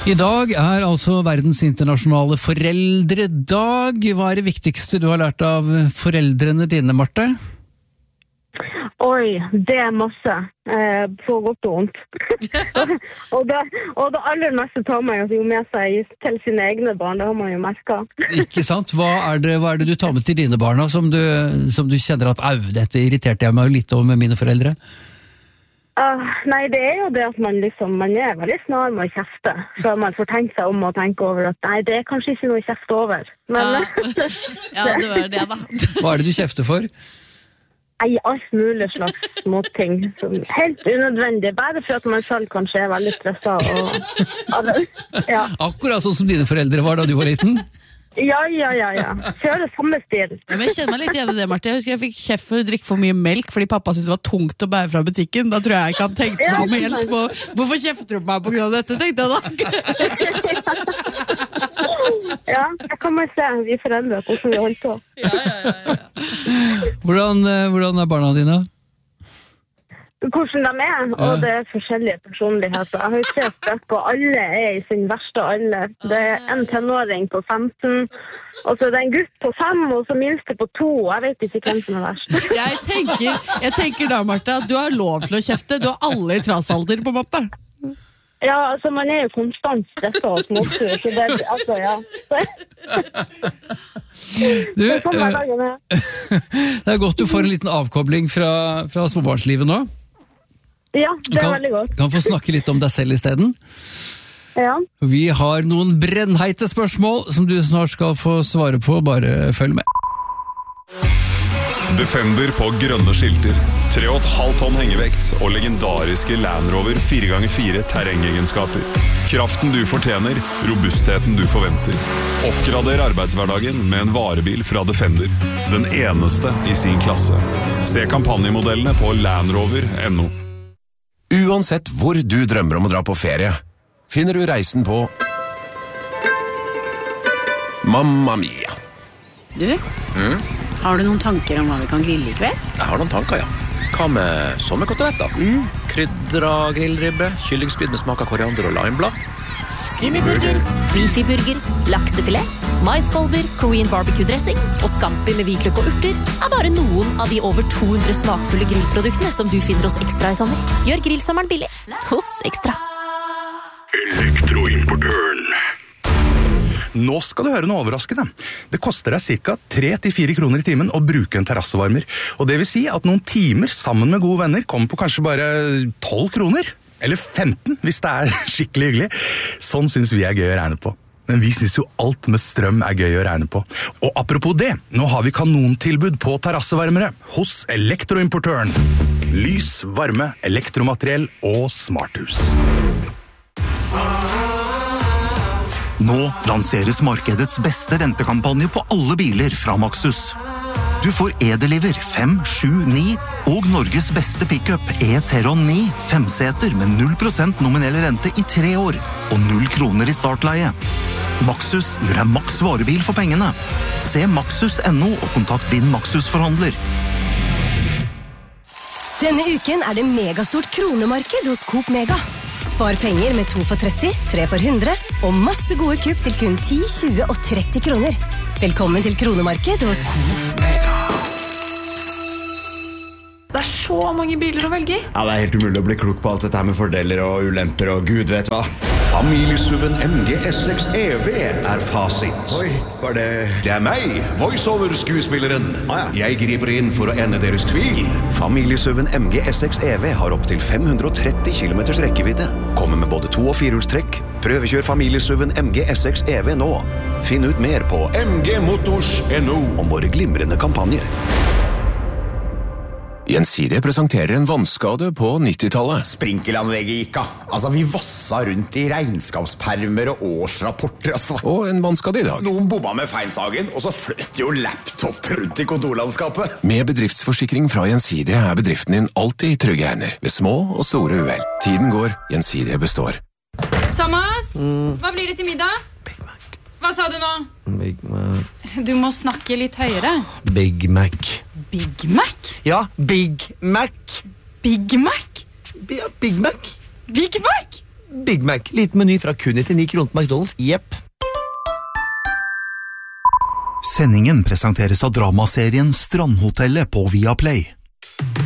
I dag altså verdens internasjonale foreldredag. Hva det viktigste du har lært av foreldrene dine, Marte? Oi, det masse. På godt og ondt. og det aller meste tar man jo med seg til sine egne barn, det har man jo merket. Ikke sant? Hva det du tar med til dine barn, som du kjenner at dette irriterte jeg meg litt over med mine foreldre? Nei, det jo det at man veldig snar med å kjefte, så man får tenke seg om og tenke over at nei, det kanskje ikke noe å kjefte over. Men, ja, det var det da. Hva det du kjefter for? Nei, alt mulig slags småting. Helt unødvendig, bare for at man selv kanskje veldig stresset. Ja. Akkurat sånn som dine foreldre var da du var liten? Ja. Kjører samme stil. Men jeg kjenner meg litt igjen i det, Marte. Jeg husker jeg fikk kjeft for å drikke for mye melk, fordi pappa syntes det var tungt å bære fra butikken. Da tror jeg ikke han tenkte seg om helt på hvorfor kjefter du på meg på grunn av dette, tenkte jeg da. Ja, det kan man se. Vi foreldre, hvordan vi holder på. Ja. Hvordan barna dine? Hvordan de og det forskjellige personligheter. Jeg har jo 3 stykker, og alle i sin verste alder. Det en tenåring på 15, og så det en gutt på 5, og så minste på 2. Jeg vet ikke hvem som verst. Jeg tenker da, Marte, at du har lov til å kjefte. Du har alle i trasalder, på en måte. Ja, altså man jo konstant stresset og småsur, så det ja. Det godt du får en liten avkobling fra småbarnslivet nå. Ja, det veldig godt. Kan få snakke litt om deg selv i stedet. Ja. Vi har noen brennheite spørsmål som du snart skal få svare på, bare følg med. Defender på grønne skilter, 3,5 tonn hengevekt og legendariske Land Rover 4x4 terrengegenskaper. Kraften du fortjener, robustheten du forventer. Oppgrader arbeidshverdagen med en varebil fra Defender. Den eneste i sin klasse. Se kampanjemodellene på landrover.no. Uansett hvor du drømmer om å dra på ferie, finner du reisen på Mamma Mia. Du, har du noen tanker om hva vi kan grille i kveld? Jeg har noen tanker, ja. Hva med sommerkoteletter? Krydra grillribbe, kyllingspyd med smak av koriander og limeblad. Skinnyburger, beefy-burger, laksefilet, maiskolber, Korean barbecue-dressing og scampi med hvitløk og urter bare noen av de over 200 smakfulle grillproduktene som du finner hos Ekstra i sommer. Gjør grillsommeren billig hos Ekstra. Elektroimportøren. Nå skal du høre noe overraskende. Det koster deg ca. 3-4 kroner i timen å bruke en terrassevarmer. Og det vil si at noen timer sammen med gode venner kommer på kanskje bare 12 kroner. Eller 15, hvis det skikkelig hyggelig. Sånn synes vi gøy å regne på. Men vi synes jo alt med strøm gøy å regne på. Og apropos det, nå har vi kanontilbud på terrassevarmere hos Elektroimportøren. Lys, varme, elektromateriell og smarthus. Nå lanseres markedets beste rentekampanje på alle biler fra Maxus. Du får E-Deliver 5, 7, 9 og Norges beste pickup E-Teron 9 5-seter med 0% nominell rente i 3 år og 0 kroner i startleie. Maxus gir deg maks varebil for pengene. Se Maxus.no og kontakt din Maxus-forhandler. Denne uken det megastort kronemarked hos Coop Mega. Spar penger med 2 for 30, 3 for 100 og masse gode kupp til kun 10, 20 og 30 kroner. Velkommen til kronemarked hos Mega. Det så mange biler å velge i. Ja, det helt umulig å bli klok på alt dette her med fordeler og ulemper og gud vet hva. Familiesuven MG S6 EV fasit. Oi, var det... Det meg, voiceover-skuespilleren. Jeg griper inn for å ende deres tvil. Familiesuven MG S6 EV har opp til 530 km rekkevidde. Kommer med både 2- og 4-hjulstrekk. Prøvekjør familiesuven MG S6 EV nå. Finn ut mer på mgmotors.no om våre glimrende kampanjer. Gjensidige presenterer en vannskade på 90-tallet. Sprinkelanlegget gikk av. Altså, vi vassa rundt i regnskapspermer og årsrapporter. Og en vannskade i dag. Noen bomma med feinsagen, og så fløt jo laptop rundt i kontorlandskapet. Med bedriftsforsikring fra Gjensidige bedriften din alltid i trygge hender. Ved små og store uhell. Tiden går, Gjensidige består. Thomas, hva blir det til middag? Big Mac. Hva sa du nå? Big Mac. Du må snakke litt høyere. Big Mac. Big Mac? Ja, Big Mac. Big Mac? Ja, Big Mac. Big Mac? Big Mac, liten meny fra kun 99 kroner på McDonald's. Jepp. Sendingen presenteres av dramaserien Strandhotellet på Viaplay.